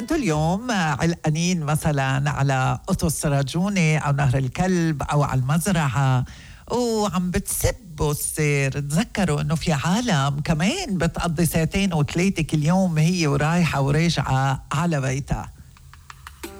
انتوا اليوم علقانين مثلا على قطس سراجوني او نهر الكلب او على المزرعة وعم بتسبوا السير، تذكروا انه في عالم كمان بتقضي 2 و3 كل يوم هي ورايحة وراجعة على بيتها.